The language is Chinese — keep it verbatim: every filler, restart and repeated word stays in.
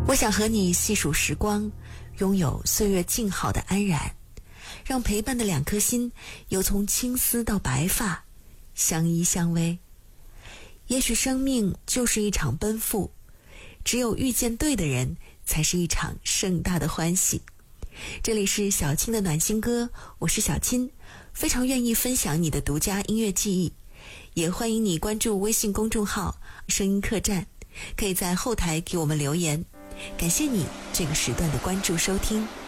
我想和你细数时光，拥有岁月静好的安然，让陪伴的两颗心由从青丝到白发，相依相偎。也许生命就是一场奔赴，只有遇见对的人，才是一场盛大的欢喜。这里是小青的暖心歌，我是小青，非常愿意分享你的独家音乐记忆，也欢迎你关注微信公众号声音客栈，可以在后台给我们留言。感谢你这个时段的关注收听。